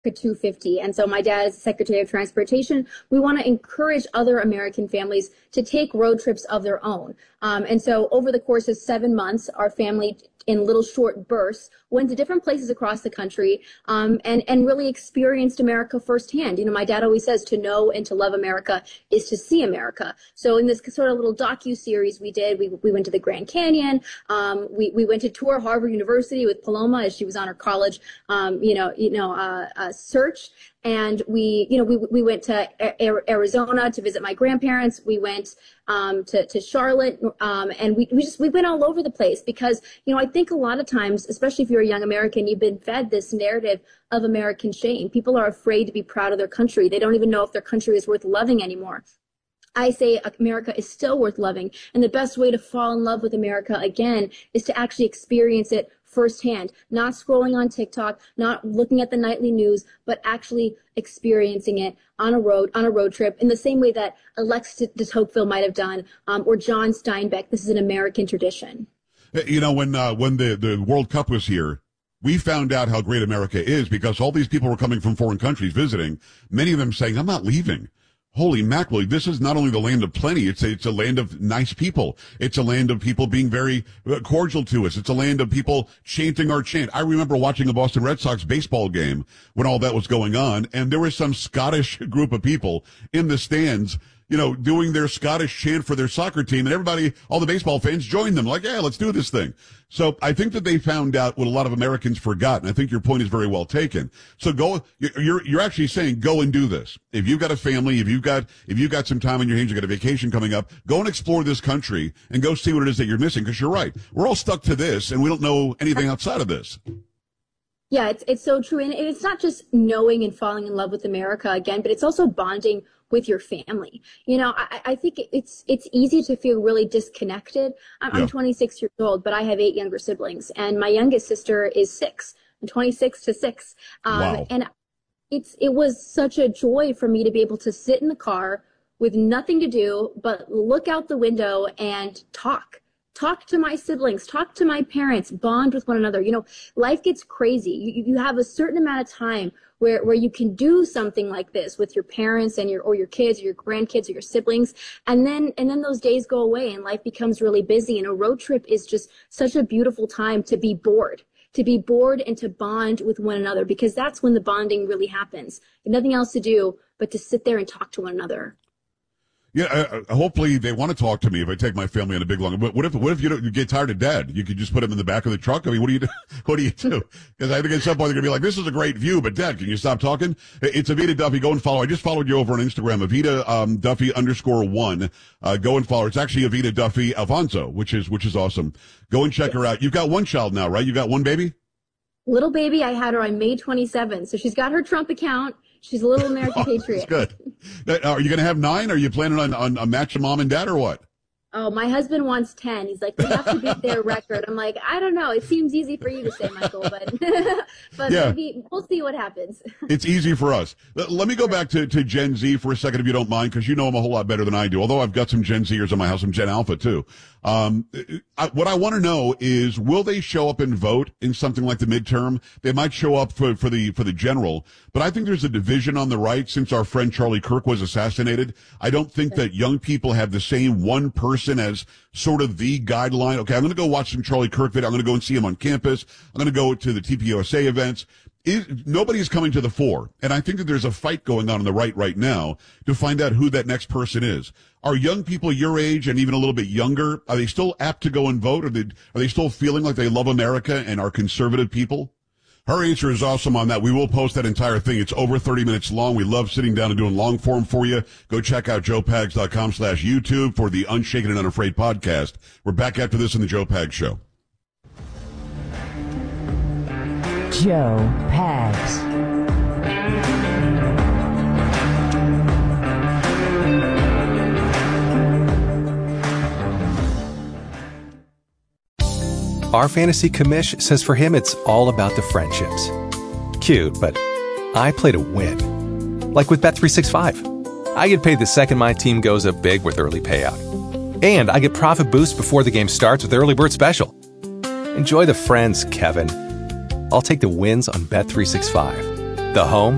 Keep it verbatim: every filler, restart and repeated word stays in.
two fifty. And so my dad is the Secretary of Transportation. We want to encourage other American families to take road trips of their own. Um, and so over the course of seven months, our family, in little short bursts, went to different places across the country um, and, and really experienced America firsthand. You know, my dad always says to know and to love America is to see America. So in this sort of little docu-series we did, we, we went to the Grand Canyon. Um, we, we went to tour Harvard University with Paloma as she was on her college, um, you know, you know, uh, uh, search. And we, you know, we we went to Arizona to visit my grandparents. We went um, to to Charlotte, um, and we we just we went all over the place because, you know, I think a lot of times, especially if you're a young American, you've been fed this narrative of American shame. People are afraid to be proud of their country. They don't even know if their country is worth loving anymore. I say America is still worth loving, and the best way to fall in love with America again is to actually experience it firsthand, not scrolling on TikTok, not looking at the nightly news, but actually experiencing it on a road, on a road trip in the same way that Alexis de Tocqueville might have done, um, or John Steinbeck. This is an American tradition. You know, when uh, when the, the World Cup was here, we found out how great America is because all these people were coming from foreign countries visiting, many of them saying, I'm not leaving. Holy mackerel, this is not only the land of plenty, it's a, it's a land of nice people. It's a land of people being very cordial to us. It's a land of people chanting our chant. I remember watching a Boston Red Sox baseball game when all that was going on, and there was some Scottish group of people in the stands, you know, doing their Scottish chant for their soccer team, and everybody, all the baseball fans joined them, like, yeah, let's do this thing. So I think that they found out what a lot of Americans forgot, and I think your point is very well taken. So go, you're you're actually saying go and do this. If you've got a family, if you've got if you've got some time on your hands, you've got a vacation coming up, go and explore this country and go see what it is that you're missing. Because you're right, we're all stuck to this, and we don't know anything outside of this. Yeah, it's it's so true, and it's not just knowing and falling in love with America again, but it's also bonding with your family. You know, I, I think it's it's easy to feel really disconnected. I'm, yeah. I'm twenty-six years old, but I have eight younger siblings, and my youngest sister is six. I'm twenty-six to six. Um, wow. And it's it was such a joy for me to be able to sit in the car with nothing to do but look out the window and talk. Talk to my siblings, talk to my parents, bond with one another. You know, life gets crazy. You, you have a certain amount of time where, where you can do something like this with your parents and your, or your kids or your grandkids or your siblings. And then, and then those days go away and life becomes really busy. And a road trip is just such a beautiful time to be bored, to be bored and to bond with one another, because that's when the bonding really happens. You have nothing else to do but to sit there and talk to one another. Yeah, uh, hopefully they want to talk to me if I take my family on a big long. But what if what if you don't you get tired of Dad? You could just put him in the back of the truck. I mean, what do you do? What do you do? Because I think at some point they're gonna be like, "This is a great view," but Dad, can you stop talking? It's Evita Duffy. Go and follow. I just followed you over on Instagram, Evita um, Duffy underscore one. Uh, go and follow her. It's actually Evita Duffy Alfonso, which is which is awesome. Go and check her out. You've got one child now, right? You got one baby. Little baby, I had her on May twenty-seventh, so she's got her Trump account. She's a little American oh, patriot. That's good. Are you going to have nine? Are you planning on, on a match of mom and dad or what? Oh, my husband wants ten. He's like, we have to beat their record. I'm like, I don't know. It seems easy for you to say, Michael, but but yeah. maybe we'll see what happens. It's easy for us. Let me go back to, to Gen Z for a second, if you don't mind, because you know them a whole lot better than I do. Although I've got some Gen Zers in my house, some Gen Alpha too. Um, I, what I want to know is, will they show up and vote in something like the midterm? They might show up for, for the for the general, but I think there's a division on the right since our friend Charlie Kirk was assassinated. I don't think that young people have the same one person as sort of the guideline. Okay, I'm going to go watch some Charlie Kirk video. I'm going to go and see him on campus. I'm going to go to the T P U S A events. It, nobody's coming to the fore. And I think that there's a fight going on on the right right now to find out who that next person is. Are young people your age and even a little bit younger, are they still apt to go and vote? Are they, are they still feeling like they love America and are conservative people? Her answer is awesome on that. We will post that entire thing. It's over thirty minutes long. We love sitting down and doing long form for you. Go check out joe pags dot com slash YouTube for the Unshaken and Unafraid podcast. We're back after this in the Joe Pags Show. Joe Pags. Our fantasy commish says for him it's all about the friendships. Cute, but I play to win. Like with Bet three sixty-five. I get paid the second my team goes up big with early payout. And I get profit boost before the game starts with Early Bird Special. Enjoy the friends, Kevin. I'll take the wins on Bet three sixty-five, the home